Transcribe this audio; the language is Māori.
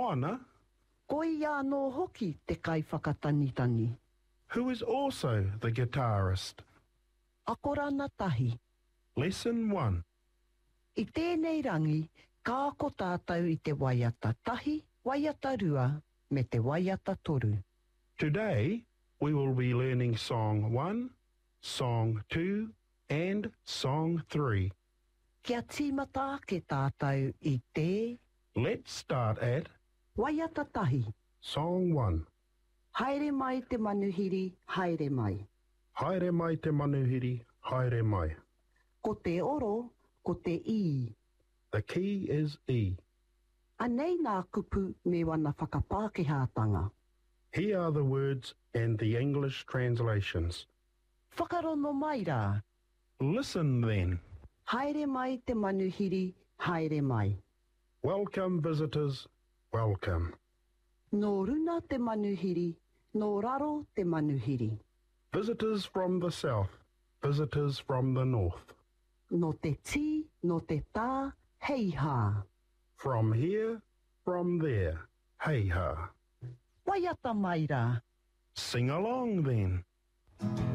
Moana, Koi anō hoki te kaiwhakatanitani. who is also the guitarist. Akorana tahi. Lesson 1. I tēnei rangi, ka ako tātou i te waiata tahi, waiata rua, me te waiata toru. Today, we will be learning Song 1, Song 2, and Song 3. Kia tīmata ke tātou i te Let's start at waiata tahi. Song 1. Haere mai te manuhiri, haere mai. Haere mai te manuhiri, haere mai. Ko te oro, ko te I. The key is E. Anei nā kupu me wana whakapākehātanga. Here are the words and the English translations. Whakarono mai rā. Listen then. Haere mai te manuhiri, haere mai. Welcome visitors, welcome. Nō runa te manuhiri, nō raro te manuhiri. Visitors from the south, visitors from the north. No te tī, no te tā, hei hā. From here, from there, hey ha. Waiata mai rā. Sing along then.